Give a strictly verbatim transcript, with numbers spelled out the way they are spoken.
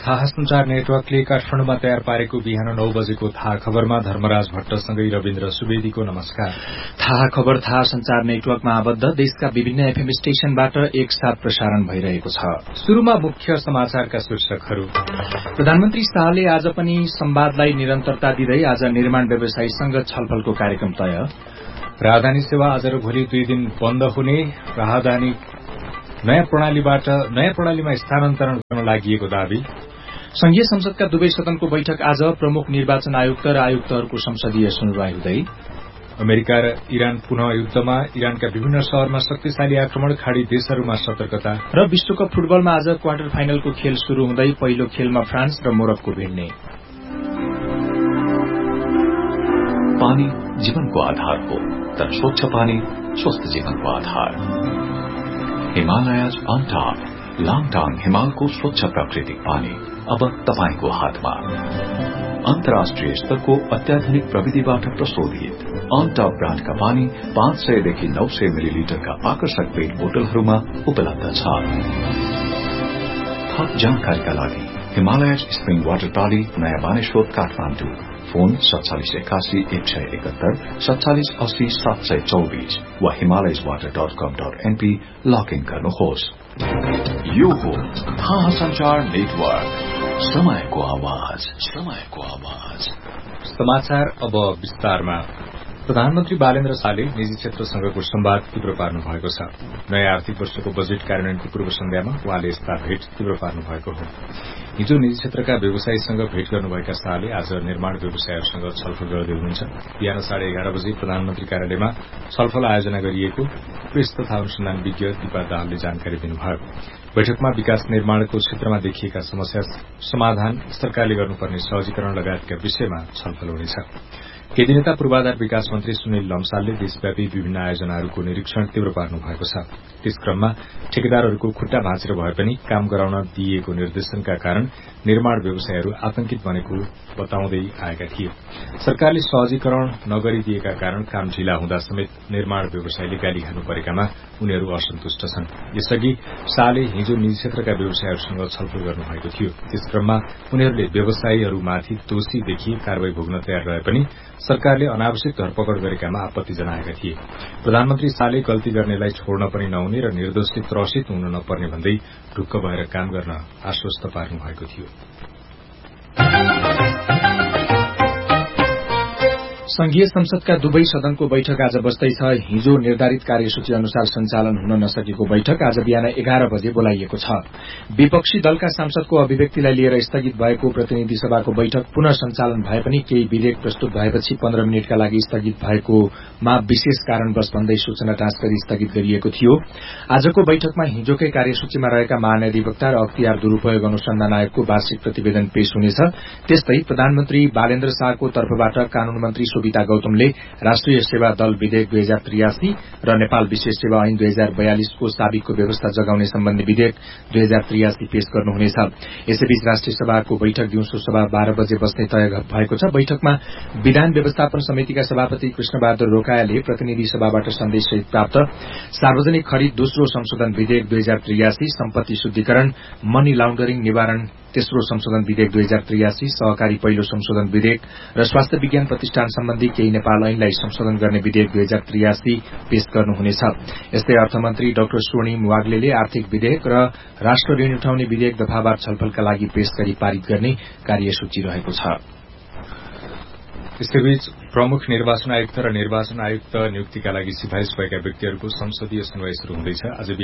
थाहा संचार नेटवर्कले काठमाडौँमा तयार पारेको बिहान नौ बजेको थाहा खबरमा धर्मराज भट्टसँगै रविन्द्र सुवेदीको नमस्कार। थाहा खबर थाहा संचार नेटवर्कमा आबद्ध देशका विभिन्न एफएम स्टेशनबाट एकसाथ प्रसारण भइरहेको छ। शुरूमा मुख्य समाचारका शीर्षकहरू। प्रधानमन्त्री शाहले आज पनि संवादलाई निरन्तरता दिँदै आज निर्माण व्यवसायीसँग छलफलको कार्यक्रम तय। राजधानी सेवा आज र भोलि दुई दिन बन्द हुने, राजधानी नयाँ प्रणालीबाट नयाँ प्रणालीमा स्थानान्तरण गर्न लागि दावी। संघीय संसदका दुवै सदनको बैठक आज, प्रमुख निर्वाचन आयुक्त र आयुक्तहरूको संसदीय सुनवाई हुँदै। अमेरिका र इरान पुनः युद्धमा, इरानका विभिन्न शहरमा शक्तिशाली आक्रमण, खाड़ी देशहरूमा सतर्कता। र विश्वकप फुटबलमा आज क्वार्टर फाइनलको खेल शुरू हुँदै पहिलो खेलमा फ्रान्स र मोरक्को भिड्ने। पानी जीवनको आधार हो, तर स्वच्छ पानी स्वस्थ जीवनको आधार। हिमालयज अन टॉप, लाङटाङ हिमालको स्वच्छ प्राकृतिक पानी अब तपाईको हातमा। अन्तर्राष्ट्रिय स्तरको अत्याधुनिक प्रविधिबाट प्रशोधित अन टॉप ब्रान्डका पानी पाँच सयदेखि नौ सय मिलिलिटरका आकर्षक पेट बोतलहरूमा उपलब्ध छ। थप जानकारीका लागि हिमालयज स्प्रिङ वाटर प्राली, नयाँ बानेश्वर, काठमाडौँ। फोन सत्तालिस एकासी एक सय एकहत्तर सत्तालिस अस्सी सात सय चौबीस वा हिमालयज वाटर डट कम डट एनपी लगइन गर्नुहोस्। यो हो थाहा संचार नेटवर्क, समयको आवाज, समयको आवाज। समाचार अब विस्तारमा। प्रधानमन्त्री बालेन्द्र शाहले निजी क्षेत्रसँगको संवाद तीव्र पार्नु भएको छ। नयाँ आर्थिक वर्षको बजेट कार्यान्वयनको पूर्व सन्ध्यामा उहाँले यस्ता भेट तीव्र पार्नु भएको हो। हिजो निजी क्षेत्रका व्यवसायीसँग भेट गर्नुभएका शाहले आज निर्माण व्यवसायीहरूसँग छलफल गर्दै हुनुहुन्छ। बिहान साढे एघार बजे प्रधानमन्त्री कार्यालयमा छलफल आयोजना गरिएको प्रेस तथा अनुसन्धान विज्ञ दिपा दाहालले जानकारी दिनुभयो। बैठकमा विकास निर्माणको क्षेत्रमा देखिएका समस्या समाधान, सरकारले गर्नुपर्ने सहजीकरण लगायतका विषयमा छलफल हुनेछ। केही दिन यता पूर्वाधार विकास मन्त्री सुनिल लम्सालले देशव्यापी विभिन्न आयोजनाहरूको निरीक्षण तीव्र पार्नु भएको छ। त्यस क्रममा ठेकेदारहरूको खुट्टा भाँचेर भए पनि काम गराउन दिइएको निर्देशनका कारण निर्माण व्यवसायीहरू आतंकित बनेको बताउँदै आएका थिए। सरकारले सहजीकरण नगरिदिएका कारण काम ढिला हुँदा समेत निर्माण व्यवसायीले गाली खानु परेकामा उनीहरू असन्तुष्ट छन्। यसअघि शाहले हिजो निजी क्षेत्रका व्यवसायीहरूसँग छलफल गर्नुभएको थियो। त्यस क्रममा उनीहरूले व्यवसायीहरूमाथि दोषी देखिए कारवाही भोग्न तयार रहे पनि सरकारले अनावश्यक धरपकड गरेकामा आपत्ति जनाएका थिए। प्रधानमन्त्री शाहले गल्ती गर्नेलाई छोड्न पनि नहुने र निर्दोषी त्रसित हुन नपर्ने भन्दै ढुक्क भएर काम गर्न आश्वस्त पार्नु भएको थियो। संघीय संसदका दुवै सदनको बैठक आज बस्दैछ। हिजो निर्धारित कार्यसूची अनुसार सञ्चालन हुन नसकेको बैठक आज बिहान एघार बजे बोलाइएको छ। विपक्षी दलका सांसदको अभिव्यक्तिलाई लिएर स्थगित भएको प्रतिनिधि सभाको बैठक पुनः सञ्चालन भए पनि केही विधेयक प्रस्तुत भएपछि पन्ध्र मिनटका लागि स्थगित भएकोमा विशेष कारणवश भन्दै सूचना ट्रान्सफर स्थगित गरिएको थियो। आजको बैठकमा हिजोकै कार्यसूचीमा रहेका महाधिवक्ता र अख्तियार दुरूपयोग अनुसन्धान आयोगको वार्षिक प्रतिवेदन पेश हुनेछ। त्यस्तै प्रधानमन्त्री बालेन्द्र शाहको तर्फबाट कानून मन्त्री सुविता गौतमले राष्ट्रिय सेवा दल विधेयक दुई हजार त्रियासी र नेपाल विशेष सेवा ऐन दुई हजार बयालिसको साबिकको व्यवस्था जगाउने सम्बन्धी विधेयक दुई हजार त्रियासी पेश गर्नुहुनेछ। यसैबीच राष्ट्रिय सभाको बैठक दिउँसो सभा बाह्र बजे बस्ने तय भएको छ। बैठकमा विधान व्यवस्थापन समितिका सभापति कृष्णबहादुर रोकायाले प्रतिनिधि सभाबाट सन्देशसहित प्राप्त सार्वजनिक खरिद दोस्रो संशोधन विधेयक दुई हजार त्रियासी, सम्पत्ति शुद्धिकरण, मनी लाउण्डरिङ निवारण तेस्रो संशोधन विधेयक दुई हजार त्रियासी, सहकारी पहिलो संशोधन विधेयक र स्वास्थ्य विज्ञान प्रतिष्ठान सम्बन्धी केही नेपाल ऐनलाई संशोधन गर्ने विधेयक दुई हजार त्रियासी पेश गर्नुहुनेछ। यस्तै अर्थमन्त्री डाक्टर स्वर्णिम वाग्लेले आर्थिक विधेयक र राष्ट्र ऋण उठाउने विधेयक दफावार छलफलका लागि पेश गरी पारित गर्ने कार्यसूची रहेको छ। यसैबीच प्रमुख निर्वाचन आयुक्त र निर्वाचन आयुक्त नियुक्तिका लागि सिफारिश भएका व्यक्तिहरूको संसदीय सुनवाई शुरू हुँदैछ। आज